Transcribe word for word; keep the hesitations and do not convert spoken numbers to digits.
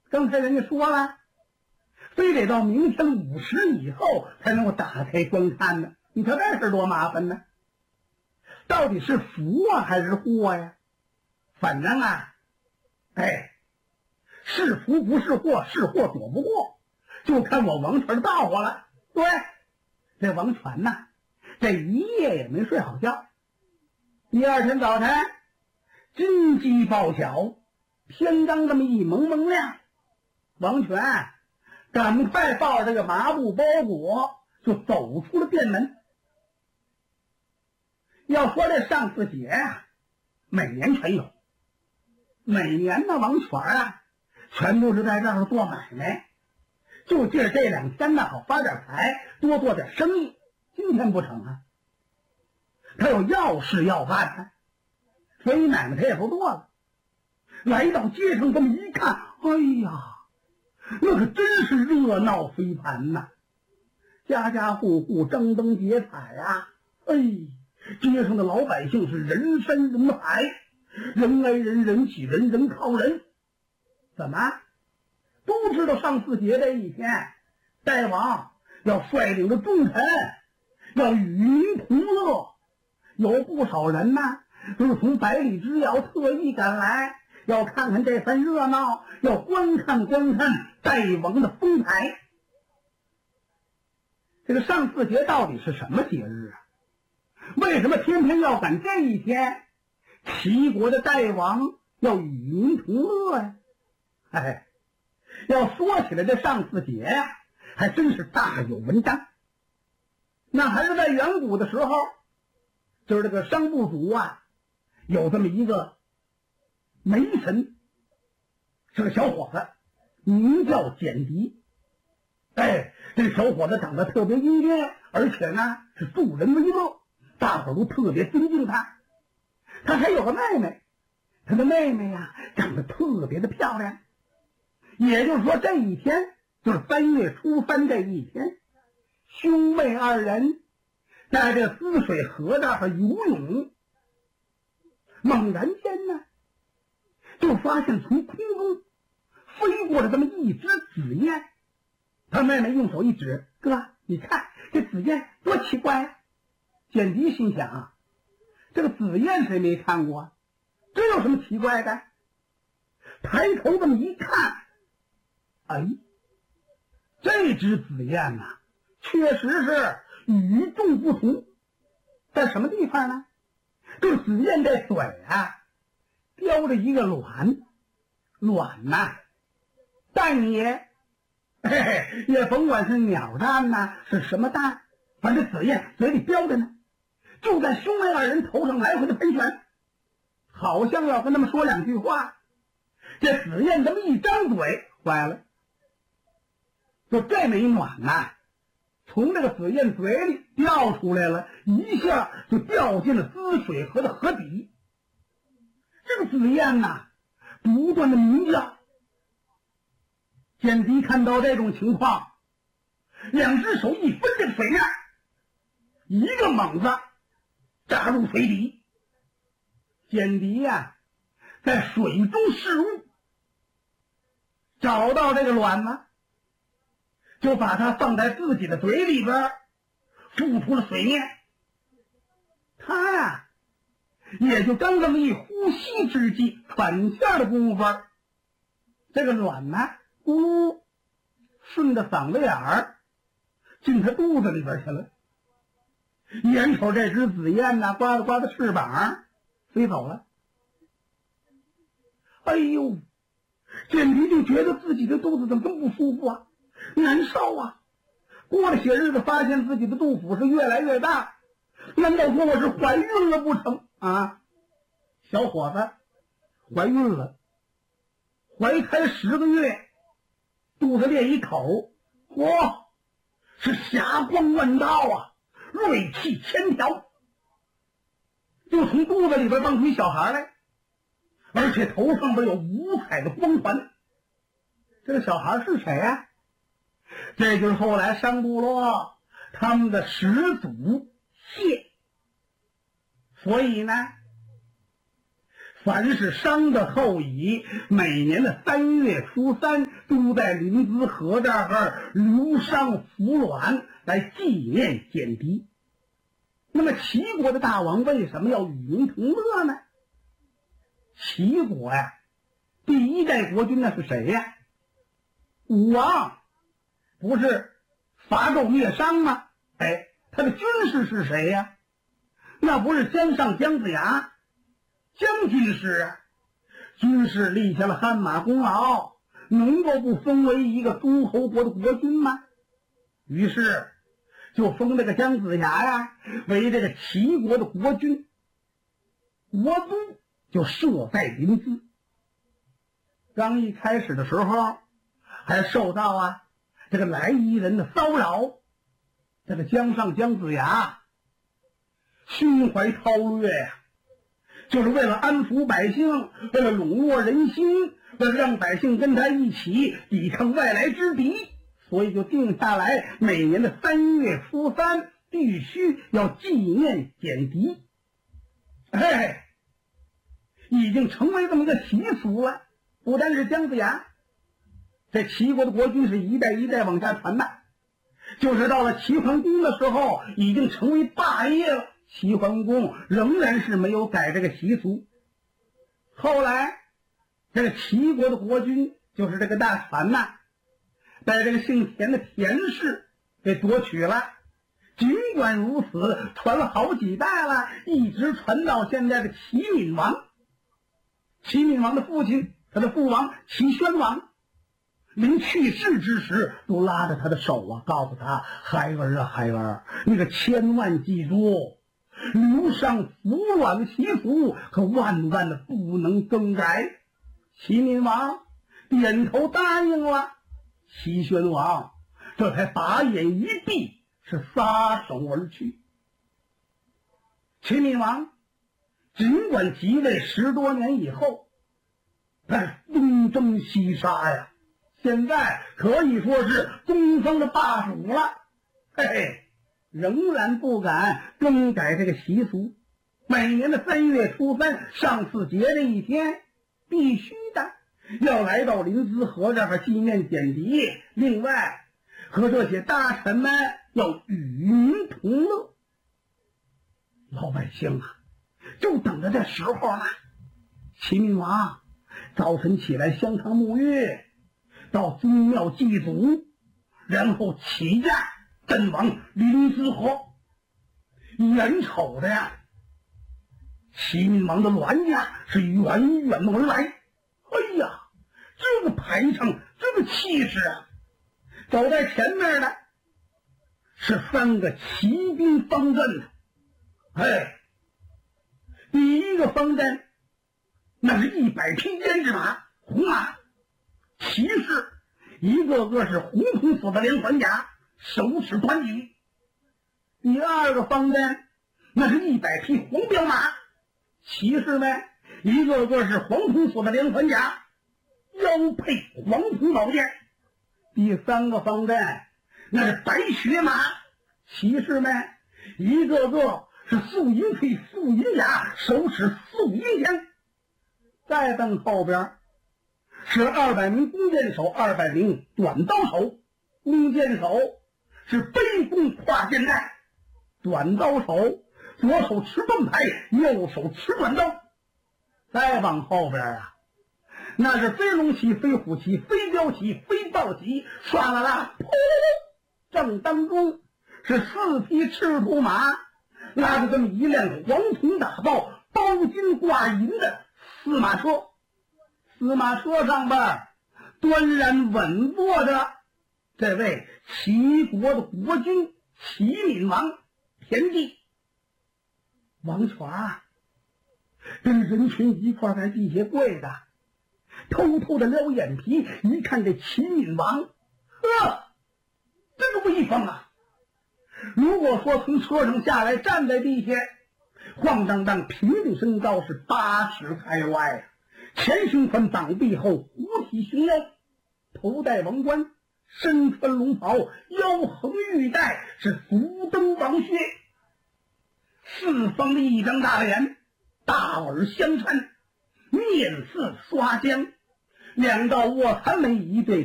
刚才人家说了，非得到明天午时以后才能够打开观看呢。你说这事多麻烦呢？到底是福啊还是祸呀？反正啊，哎，是福不是祸，是祸躲不过，就看我王全道活了。对，这王全呐，这一夜也没睡好觉。第二天早晨，金鸡报晓，天刚这么一蒙蒙亮，王全赶快抱着这个麻布包裹就走出了店门。要说这上巳节啊，每年全有，每年呢王全啊全都是在这儿做买卖，就借这两天呢好发点财，多做点生意。今天不成啊，他有要事要办呢，所以买卖他也不做了。来到街上这么一看，哎呀，那可真是热闹非凡呐，家家户户张灯结彩呀、啊！哎，街上的老百姓是人山人海，人挨人，人挤人，人靠人。怎么都知道上巳节这一天，大王要率领着众臣要与民同乐，有不少人呢都是从百里之遥特意赶来，要看看这番热闹，要观看观看大王的风采。这个上巳节到底是什么节日啊？为什么偏偏要赶这一天，齐国的大王要与民同乐呀？哎，要说起来这上巳节呀、啊，还真是大有文章。那还是在远古的时候，就是这个商部族啊，有这么一个媒臣，是个小伙子，名叫简狄。哎，这小伙子长得特别英俊，而且呢是助人为乐，大伙都特别尊敬他。他还有个妹妹，他的妹妹呀、啊、长得特别的漂亮。也就是说，这一天就是三月初三这一天，兄妹二人在这淄水河那儿游泳，猛然间呢，就发现从空中飞过了这么一只紫燕。他妹妹用手一指，哥，你看这紫燕多奇怪啊！简狄心想啊，这个紫燕谁没看过？这有什么奇怪的？抬头这么一看，哎，这只紫燕呐、啊，确实是与众不同。在什么地方呢？这紫燕这嘴啊，叼着一个卵，卵呐、啊，蛋也，嘿嘿，也甭管是鸟蛋呐、啊，是什么蛋，反正紫燕嘴里叼着呢，就在兄妹二人头上来回的喷泉，好像要跟他们说两句话。这紫燕这么一张嘴，坏了，就这枚卵呐、啊，从这个紫燕嘴里掉出来了，一下就掉进了淄水河的河底。这个紫燕呐、啊，不断的鸣叫。简狄看到这种情况，两只手一分这个水面，一个猛子扎入水底。简狄呀、啊，在水中试物，找到这个卵呢，就把它放在自己的嘴里边，浮出了水面。他呀、啊，也就刚这么一呼吸之际，喘气的功夫，这个卵呢，咕噜顺着嗓子眼儿进他肚子里边去了。眼瞅这只紫燕呢，刮了刮的翅膀飞走了。哎呦，简狄就觉得自己的肚子怎么这么不舒服啊，难受啊。过了些日子，发现自己的肚腹是越来越大，难道说我是怀孕了不成啊？小伙子怀孕了，怀胎十个月，肚子裂一口，嚯，是霞光万道啊，锐气千条，就从肚子里边蹦出一小孩来，而且头上边有五彩的光环。这个小孩是谁啊？这就是后来商部落他们的始祖谢。所以呢， 凡是商的后裔，每年的三月初三都在临淄河这儿流觞服卵来纪念简狄。那么齐国的大王为什么要与民同乐呢？齐国呀，第一代国君那是谁呀？武王，不是伐纣灭商吗？哎，他的军师是谁呀？那不是姜尚姜子牙，姜军师啊。军师立下了汗马功劳，能够不封为一个诸侯国的国君吗？于是就封这个姜子牙呀为这个齐国的国君，国都就设在临淄。刚一开始的时候还受到啊这个来夷人的骚扰，这个姜尚姜子牙胸怀韬略呀、啊，就是为了安抚百姓，为了笼络人心，为了让百姓跟他一起抵抗外来之敌，所以就定下来每年的三月初三必须要纪念简狄。哎，已经成为这么一个习俗了。不单是姜子牙，这齐国的国君是一代一代往下传的，就是到了齐桓公的时候已经成为霸业了，齐桓公仍然是没有改这个习俗。后来这个齐国的国君就是这个大传呐，被这个姓田的田氏给夺取了。尽管如此，传了好几代了，一直传到现在的齐闵王。齐闵王的父亲，他的父王齐宣王，临去世之时都拉着他的手啊，告诉他：孩儿啊孩儿，那个千万记住，流觞服卵的习俗可万万的不能更改。齐闵王点头答应了，齐宣王这才把眼一闭，是撒手而去。齐闵王尽管即位十多年以后，但是东征西杀呀，现在可以说是东方的霸主了。嘿嘿，仍然不敢更改这个习俗。每年的三月初三上巳节这一天，必须的要来到临淄河这儿纪念简狄。另外，和这些大臣们要与民同乐。老百姓啊，就等着这时候呢。齐闵王早晨起来香堂沐浴，到宗庙祭祖，然后起驾奔往临淄河。眼瞅着呀，齐闵王的銮驾是远远的而来。哎呀，这个排场，这个气势啊！走在前面的是三个骑兵方阵。哎，第一个方阵那是一百匹胭脂马，红马，骑士一个个是红铜锁的连环甲，手持短戟。第二个方阵那是一百匹黄骠马，骑士们一个个是黄铜锁的连环甲，腰配黄铜宝剑。第三个方阵那是白雪马，骑士们一个个是素银盔素银甲，手持素银枪。再等后边是二百名弓箭手，二百名短刀手。弓箭手是背弓跨箭袋，短刀手左手持盾牌，右手持短刀。再往后边啊，那是飞龙旗、飞虎旗、飞镖旗、飞豹旗，唰啦啦，噗！正当中是四匹赤兔马，拉着这么一辆黄铜打豹、包金挂银的司马车。司马车上边端然稳坐着这位齐国的国君齐闵王田忌。王权啊，跟人群一块在地下跪着，偷偷的撩眼皮，一看这齐闵王，呵，这个威风啊！如果说从车上下来站在地下，晃荡荡，平顶身高是八尺开外，前胸宽，膀臂厚，虎体熊腰，头戴王冠，身穿龙袍，腰横玉带，是足蹬王靴。四方的一张大脸，大耳相衬， 面似刷浆。两道卧蚕眉一对